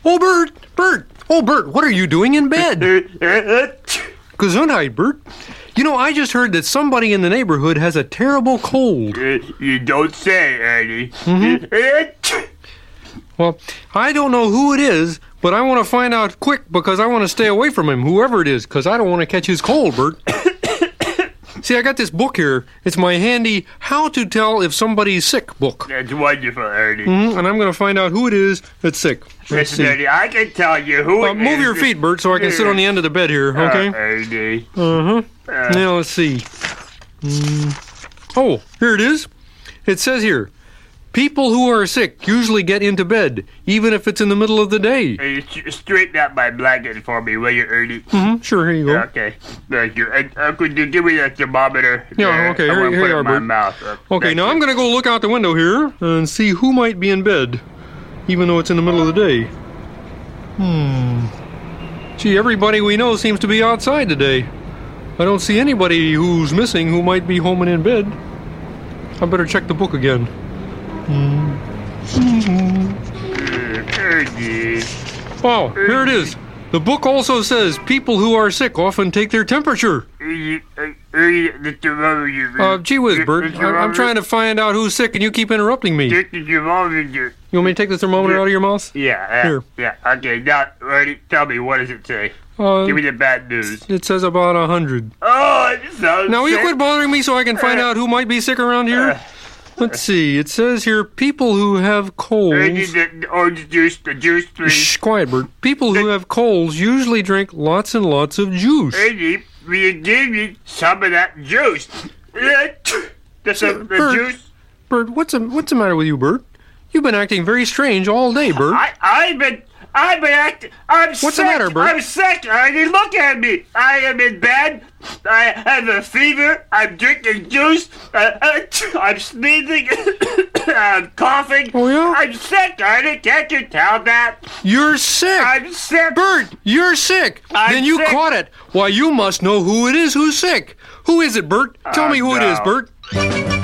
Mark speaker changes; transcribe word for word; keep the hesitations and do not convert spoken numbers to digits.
Speaker 1: Oh, Bert, Bert. Oh, Bert, what are you doing in bed? Gesundheit, Bert. You know, I just heard that somebody in the neighborhood has a terrible cold.
Speaker 2: Uh, you don't say, Ernie.
Speaker 1: Mm-hmm. Well, I don't know who it is, but I want to find out quick because I want to stay away from him, whoever it is, because I don't want to catch his cold, Bert. See, I got this book here. It's my handy How to Tell If Somebody's Sick book.
Speaker 2: That's wonderful, Ernie.
Speaker 1: Mm-hmm, and I'm going to find out who it is that's sick. Let's
Speaker 2: Listen,
Speaker 1: see.
Speaker 2: Ernie, I can tell you who
Speaker 1: Uh,
Speaker 2: it
Speaker 1: move
Speaker 2: is.
Speaker 1: your feet, Bert, so I can sit on the end of the bed here, okay?
Speaker 2: Uh, Ernie.
Speaker 1: Uh-huh.
Speaker 2: Uh,
Speaker 1: Now, let's see. Mm. Oh, here it is. It says here, people who are sick usually get into bed, even if it's in the middle of the day.
Speaker 2: Hey, st- straighten out my blanket for me, will you, Ernie?
Speaker 1: Mm-hmm. Sure, here you go.
Speaker 2: Okay, thank you. And uh, could you give me that thermometer?
Speaker 1: Yeah,
Speaker 2: there?
Speaker 1: okay,
Speaker 2: I
Speaker 1: here-
Speaker 2: want to
Speaker 1: here
Speaker 2: put
Speaker 1: you
Speaker 2: it
Speaker 1: are,
Speaker 2: in my
Speaker 1: Bert.
Speaker 2: mouth. Uh,
Speaker 1: Okay,
Speaker 2: thank
Speaker 1: now
Speaker 2: you.
Speaker 1: I'm going to go look out the window here and see who might be in bed, even though it's in the middle of the day. Hmm. Gee, everybody we know seems to be outside today. I don't see anybody who's missing who might be home and in bed. I better check the book again. Hmm.
Speaker 2: Uh, Ernie.
Speaker 1: Oh, here it is. The book also says people who are sick often take their temperature.
Speaker 2: Ernie, uh, Ernie, the thermometer.
Speaker 1: Uh, gee whiz, Bert. I- I'm trying to find out who's sick and you keep interrupting me.
Speaker 2: Take the thermometer.
Speaker 1: You want me to take the thermometer out of your mouth?
Speaker 2: Yeah, uh,
Speaker 1: Here.
Speaker 2: yeah. Okay, now, Ernie, tell me, what does it say?
Speaker 1: Uh,
Speaker 2: Give me the bad news.
Speaker 1: it says about a hundred.
Speaker 2: Oh, it sounds
Speaker 1: Now, will you
Speaker 2: sick.
Speaker 1: quit bothering me so I can find out who might be sick around here? Let's see. It says here, people who have
Speaker 2: Ernie,
Speaker 1: colds...
Speaker 2: the, the orange juice, the juice, please.
Speaker 1: Shh, quiet, Bert. People who have colds usually drink lots and lots of juice.
Speaker 2: Ernie, will you give me some of that juice? The, some, the
Speaker 1: Bert.
Speaker 2: juice?
Speaker 1: Bert, what's the, what's the matter with you, Bert? You've been acting very strange all day, Bert.
Speaker 2: I, I've been, I've been acting, I'm sick.
Speaker 1: What's the matter, Bert?
Speaker 2: I'm sick, Ernie, look at me. I am in bed. I have a fever. I'm drinking juice. Uh, uh, I'm sneezing. I'm coughing.
Speaker 1: Oh, yeah?
Speaker 2: I'm sick, Ernie. Can't you tell that?
Speaker 1: You're sick!
Speaker 2: I'm sick.
Speaker 1: Bert, you're sick!
Speaker 2: I'm
Speaker 1: then you
Speaker 2: sick.
Speaker 1: caught it. Why, you must know who it is who's sick. Who is it, Bert? Tell
Speaker 2: Uh,
Speaker 1: me who it is,
Speaker 2: no.
Speaker 1: Bert.